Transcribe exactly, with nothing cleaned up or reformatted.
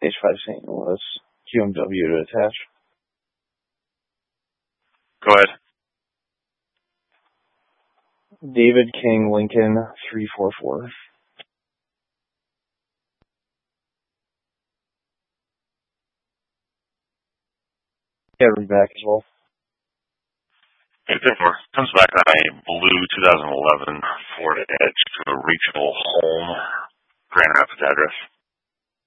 H five Saint Louis, Q M W to attach. Go ahead. David King Lincoln three four four. Yeah, read back as well. eight three four comes back on a blue two thousand eleven Ford Edge to a regional home, Grand Rapids address.